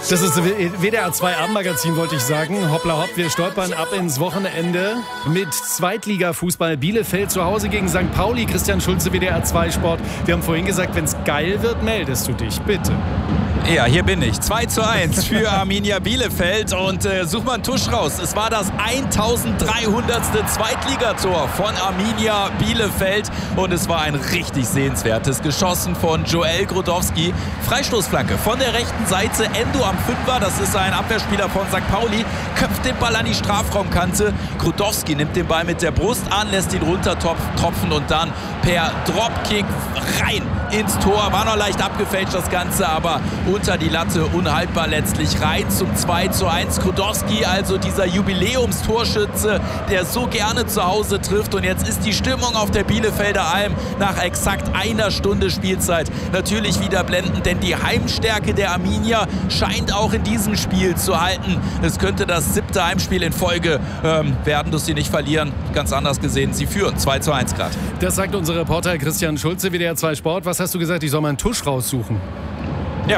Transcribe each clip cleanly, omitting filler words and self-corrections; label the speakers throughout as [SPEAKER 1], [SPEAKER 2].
[SPEAKER 1] Das ist WDR 2 Abendmagazin, wollte ich sagen. Hoppla hopp, wir stolpern ab ins Wochenende mit Zweitliga-Fußball. Bielefeld zu Hause gegen St. Pauli. Christian Schulze, WDR 2 Sport. Wir haben vorhin gesagt, wenn es geil wird, meldest du dich, bitte.
[SPEAKER 2] Ja, hier bin ich. 2:1 für Arminia Bielefeld und such mal einen Tusch raus. Es war das 1300. Zweitligator von Arminia Bielefeld und es war ein richtig sehenswertes, geschossen von Joel Grudowski. Freistoßflanke von der rechten Seite, Endo am Fünfer, das ist ein Abwehrspieler von St. Pauli, köpft den Ball an die Strafraumkante. Grudowski nimmt den Ball mit der Brust an, lässt ihn runtertropfen und dann per Dropkick rein ins Tor. War noch leicht abgefälscht das Ganze, aber unter die Latte, unhaltbar letztlich, rein zum 2:1. Grudowski, also dieser Jubiläumstorschütze, der so gerne zu Hause trifft. Und jetzt ist die Stimmung auf der Bielefelder Alm nach exakt einer Stunde Spielzeit natürlich wieder blendend, denn die Heimstärke der Arminia scheint auch in diesem Spiel zu halten. Es könnte das 7. Heimspiel in Folge werden, dass sie nicht verlieren. Ganz anders gesehen, sie führen 2:1 gerade.
[SPEAKER 1] Das sagt unser Reporter Christian Schulze, WDR 2 Sport. Was hast du gesagt, ich soll mal einen Tusch raussuchen?
[SPEAKER 2] Ja.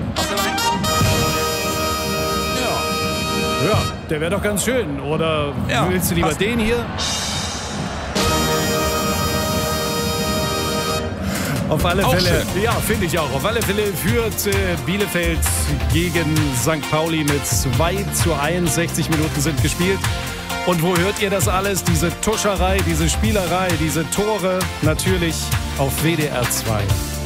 [SPEAKER 1] Ja, der wäre doch ganz schön. Oder willst du lieber den hier? Auf alle Fälle, ja, finde ich auch. Auf alle Fälle führt Bielefeld gegen St. Pauli mit 2:1. 60 Minuten sind gespielt. Und wo hört ihr das alles? Diese Tuscherei, diese Spielerei, diese Tore? Natürlich auf WDR 2.